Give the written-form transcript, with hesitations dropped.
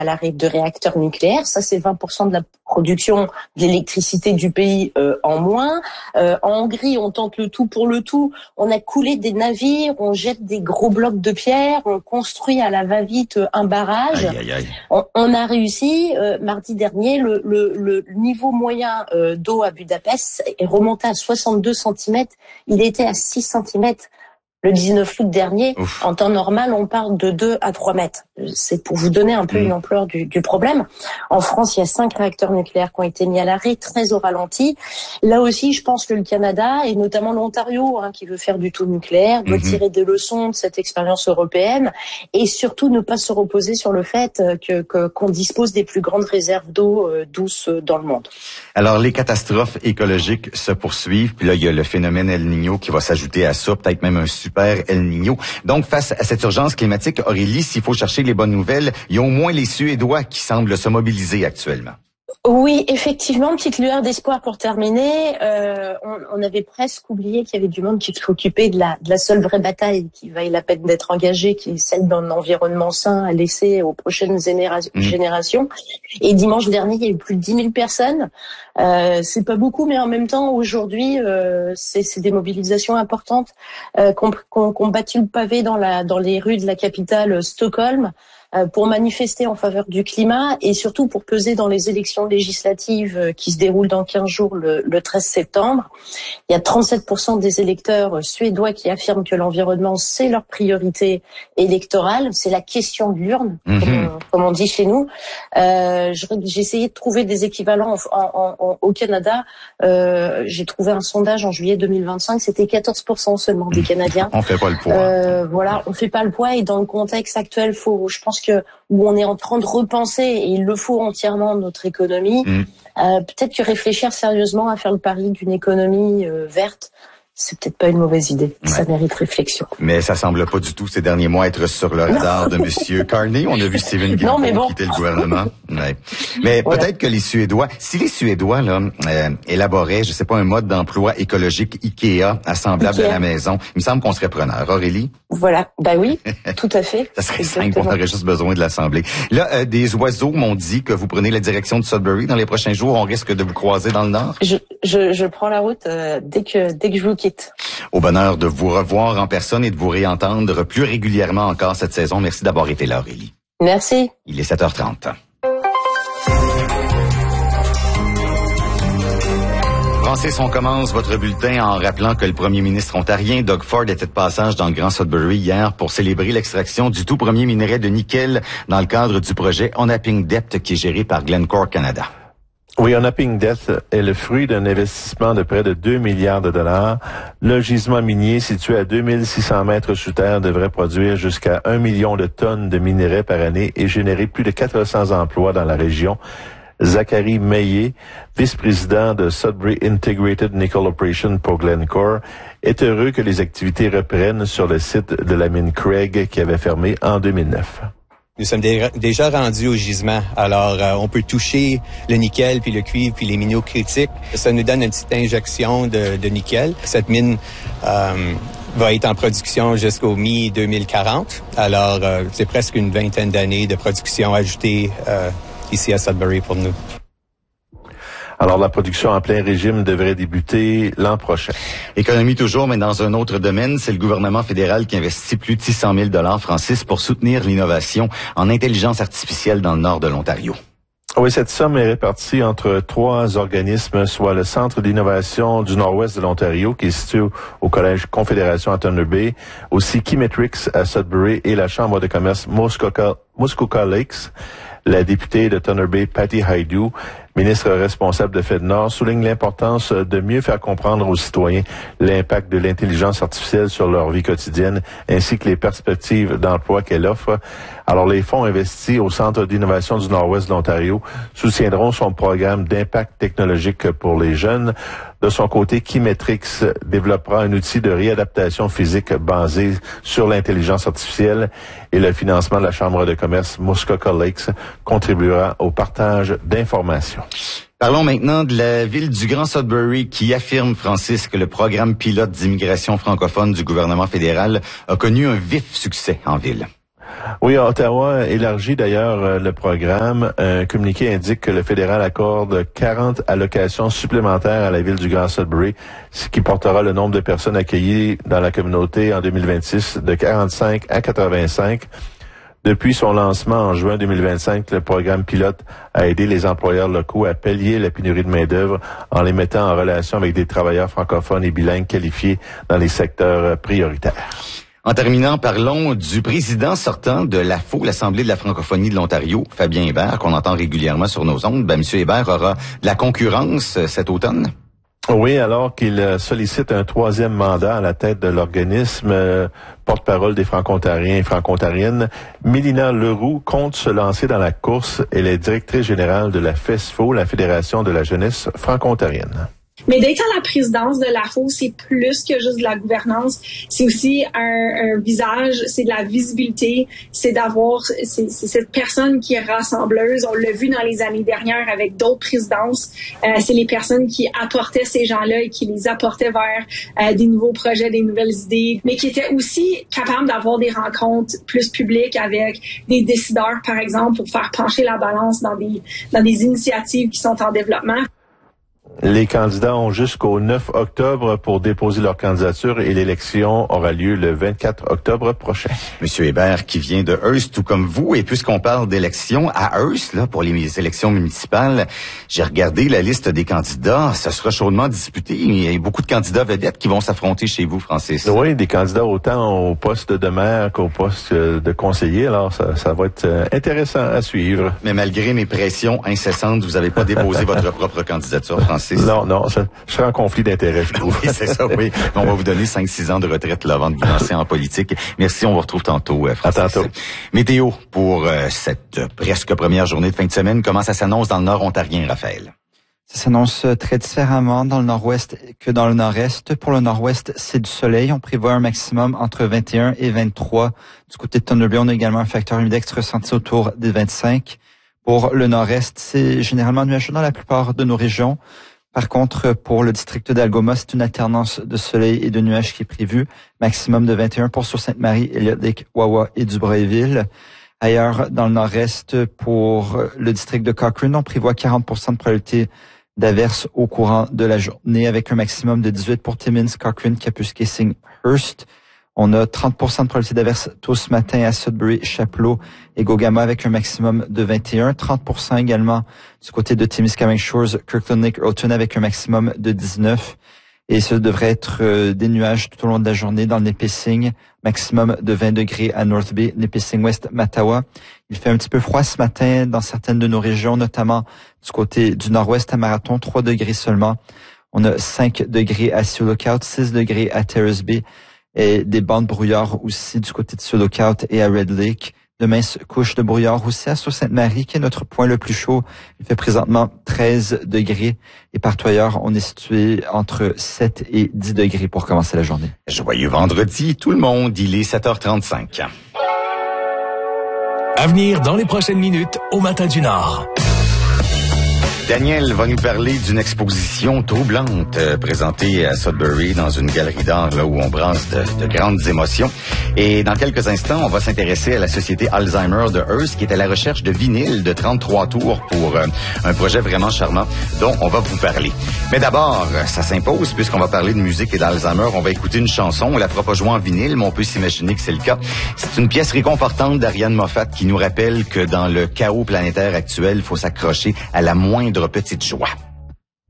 à l'arrêt de réacteurs nucléaires. Ça, c'est 20% de la production d'électricité du pays en moins. En Hongrie, on tente le tout pour le tout. On a coulé des navires, on jette des gros blocs de pierre, on construit à la va-vite un barrage. Aïe, aïe, aïe. On a réussi. Mardi dernier, le niveau moyen d'eau à Budapest est remonté à 62 cm. Il était à 6 cm. Le 19 août dernier, Ouf. En temps normal, on parle de 2 à 3 mètres. C'est pour vous donner un peu une ampleur du problème. En France, il y a 5 réacteurs nucléaires qui ont été mis à l'arrêt, 13 au ralenti. Là aussi, je pense que le Canada, et notamment l'Ontario, qui veut faire du tout nucléaire, doit tirer des leçons de cette expérience européenne et surtout ne pas se reposer sur le fait qu'on dispose des plus grandes réserves d'eau douce dans le monde. Alors, les catastrophes écologiques se poursuivent. Puis là, il y a le phénomène El Niño qui va s'ajouter à ça, peut-être même un super El Niño. Donc, face à cette urgence climatique, Aurélie, s'il faut chercher les bonnes nouvelles, il y a au moins les Suédois qui semblent se mobiliser actuellement. Oui, effectivement, petite lueur d'espoir pour terminer. On avait presque oublié qu'il y avait du monde qui s'occupait de la seule vraie bataille qui vaille la peine d'être engagée, qui est celle d'un environnement sain à laisser aux prochaines générations. Et dimanche dernier, il y a eu plus de 10 000 personnes. C'est pas beaucoup, mais en même temps, aujourd'hui, c'est des mobilisations importantes qu'on battu le pavé dans les rues de la capitale Stockholm. Pour manifester en faveur du climat et surtout pour peser dans les élections législatives qui se déroulent dans 15 jours le 13 septembre. Il y a 37% des électeurs suédois qui affirment que l'environnement, c'est leur priorité électorale. C'est la question de l'urne, comme on dit chez nous. J'ai essayé de trouver des équivalents au Canada. J'ai trouvé un sondage en juillet 2025, c'était 14% seulement des Canadiens. On fait pas le poids. Voilà, on fait pas le poids et dans le contexte actuel, je pense où on est en train de repenser, et il le faut entièrement, notre économie, peut-être que réfléchir sérieusement à faire le pari d'une économie verte, c'est peut-être pas une mauvaise idée. Ouais. Ça mérite réflexion. Mais ça semble pas du tout ces derniers mois être sur le radar de Monsieur Carney. On a vu Stephen Guilbeault quitter le gouvernement. Ouais. Mais voilà. Peut-être que les Suédois, si les Suédois élaboraient, je sais pas, un mode d'emploi écologique IKEA assemblable à la maison, il me semble qu'on serait preneur. Aurélie? Voilà, bah oui, tout à fait. Ça serait simple, on aurait juste besoin de l'assembler. Là, des oiseaux m'ont dit que vous prenez la direction de Sudbury dans les prochains jours. On risque de vous croiser dans le nord. Je prends la route dès que je vous quitte. Au bonheur de vous revoir en personne et de vous réentendre plus régulièrement encore cette saison. Merci d'avoir été là, Aurélie. Merci. Il est 7h30. Francis, on commence votre bulletin en rappelant que le premier ministre ontarien, Doug Ford, était de passage dans le Grand Sudbury hier pour célébrer l'extraction du tout premier minerai de nickel dans le cadre du projet Onaping Depth qui est géré par Glencore Canada. Oui, Onaping Depth est le fruit d'un investissement de près de 2 milliards de dollars. Le gisement minier situé à 2600 mètres sous terre devrait produire jusqu'à 1 million de tonnes de minerais par année et générer plus de 400 emplois dans la région. Zachary Meillet, vice-président de Sudbury Integrated Nickel Operation pour Glencore, est heureux que les activités reprennent sur le site de la mine Craig qui avait fermé en 2009. Nous sommes déjà rendus au gisement. Alors, on peut toucher le nickel, puis le cuivre, puis les minéraux critiques. Ça nous donne une petite injection de nickel. Cette mine va être en production jusqu'au mi-2040. Alors, c'est presque une vingtaine d'années de production ajoutée ici à Sudbury pour nous. Alors, la production en plein régime devrait débuter l'an prochain. Économie toujours, mais dans un autre domaine, c'est le gouvernement fédéral qui investit plus de 600 000 $, Francis, pour soutenir l'innovation en intelligence artificielle dans le nord de l'Ontario. Oui, cette somme est répartie entre 3 organismes, soit le Centre d'innovation du nord-ouest de l'Ontario, qui est situé au Collège Confédération à Thunder Bay, aussi Keymetrics à Sudbury et la Chambre de commerce Muskoka Lakes. La députée de Thunder Bay, Patty Hajdu, ministre responsable de FedNord, souligne l'importance de mieux faire comprendre aux citoyens l'impact de l'intelligence artificielle sur leur vie quotidienne, ainsi que les perspectives d'emploi qu'elle offre. Alors, les fonds investis au Centre d'innovation du Nord-Ouest de l'Ontario soutiendront son programme d'impact technologique pour les jeunes. De son côté, Keymetrics développera un outil de réadaptation physique basé sur l'intelligence artificielle et le financement de la Chambre de commerce Muskoka Lakes contribuera au partage d'informations. Parlons maintenant de la ville du Grand Sudbury qui affirme, Francis, que le programme pilote d'immigration francophone du gouvernement fédéral a connu un vif succès en ville. Oui, Ottawa élargit d'ailleurs le programme. Un communiqué indique que le fédéral accorde 40 allocations supplémentaires à la ville du Grand Sudbury, ce qui portera le nombre de personnes accueillies dans la communauté en 2026 de 45 à 85. Depuis son lancement en juin 2025, le programme pilote a aidé les employeurs locaux à pallier la pénurie de main-d'œuvre en les mettant en relation avec des travailleurs francophones et bilingues qualifiés dans les secteurs prioritaires. En terminant, parlons du président sortant de l'AFO, l'Assemblée de la francophonie de l'Ontario, Fabien Hébert, qu'on entend régulièrement sur nos ondes. Ben, M. Hébert aura de la concurrence cet automne. Oui, alors qu'il sollicite un 3e mandat à la tête de l'organisme, porte-parole des franco-ontariens et franco-ontariennes, Mélina Leroux compte se lancer dans la course. Elle est directrice générale de la FESFO, la Fédération de la jeunesse franco-ontarienne. Mais d'être à la présidence de l'AFO, c'est plus que juste de la gouvernance. C'est aussi un visage, c'est de la visibilité, c'est d'avoir, c'est cette personne qui est rassembleuse. On l'a vu dans les années dernières avec d'autres présidences. C'est les personnes qui apportaient ces gens-là et qui les apportaient vers des nouveaux projets, des nouvelles idées, mais qui étaient aussi capables d'avoir des rencontres plus publiques avec des décideurs, par exemple, pour faire pencher la balance dans des initiatives qui sont en développement. Les candidats ont jusqu'au 9 octobre pour déposer leur candidature et l'élection aura lieu le 24 octobre prochain. Monsieur Hébert qui vient de Hearst, tout comme vous, et puisqu'on parle d'élections à Hearst, là, pour les élections municipales, j'ai regardé la liste des candidats. Ça sera chaudement disputé. Il y a beaucoup de candidats vedettes qui vont s'affronter chez vous, Francis. Oui, des candidats autant au poste de maire qu'au poste de conseiller. Alors, ça va être intéressant à suivre. Mais malgré mes pressions incessantes, vous n'avez pas déposé votre propre candidature, Francis. Non, je serai en conflit d'intérêts, je trouve. Oui, c'est ça, oui. On va vous donner 5-6 ans de retraite là, avant de vous lancer en politique. Merci, on vous retrouve tantôt, Francis. À tantôt. Météo pour cette presque première journée de fin de semaine. Comment ça s'annonce dans le nord ontarien, Raphaël? Ça s'annonce très différemment dans le nord-ouest que dans le nord-est. Pour le nord-ouest, c'est du soleil. On prévoit un maximum entre 21 et 23. Du côté de Thunder Bay, on a également un facteur humidex ressenti autour des 25. Pour le nord-est, c'est généralement nuageux dans la plupart de nos régions. Par contre, pour le district d'Algoma, c'est une alternance de soleil et de nuages qui est prévue. Maximum de 21 pour Sault-Sainte-Marie, Elliott Lake, Wawa et Dubreuilville. Ailleurs, dans le nord-est, pour le district de Cochrane, on prévoit 40% de probabilité d'averses au courant de la journée avec un maximum de 18 pour Timmins, Cochrane, Kapuskasing, Hearst. On a 30% de probabilité d'averse tôt ce matin à Sudbury, Chapleau et Gogama avec un maximum de 21. 30% également du côté de Timiskaming Shores, Kirkland Lake, Earlton avec un maximum de 19. Et ce devrait être des nuages tout au long de la journée dans le Nipissing, maximum de 20 degrés à North Bay, Nipissing West, Mattawa. Il fait un petit peu froid ce matin dans certaines de nos régions, notamment du côté du nord-ouest à Marathon, 3 degrés seulement. On a 5 degrés à Sioux Lookout, 6 degrés à Terrace Bay. Et des bandes de brouillard aussi du côté de Sioux Lookout et à Red Lake. De minces couches de brouillard aussi à Sault-Sainte-Marie, qui est notre point le plus chaud. Il fait présentement 13 degrés. Et partout ailleurs, on est situé entre 7 et 10 degrés pour commencer la journée. Joyeux vendredi, tout le monde. Il est 7h35. À venir dans les prochaines minutes au Matin du Nord. Daniel va nous parler d'une exposition troublante présentée à Sudbury dans une galerie d'art là où on brasse de grandes émotions. Et dans quelques instants, on va s'intéresser à la société Alzheimer de Hearst qui est à la recherche de vinyles de 33 tours pour un projet vraiment charmant dont on va vous parler. Mais d'abord, ça s'impose puisqu'on va parler de musique et d'Alzheimer. On va écouter une chanson. On la fera pas jouer en vinyle, mais on peut s'imaginer que c'est le cas. C'est une pièce réconfortante d'Ariane Moffat qui nous rappelle que dans le chaos planétaire actuel, il faut s'accrocher à la moindre petite joie.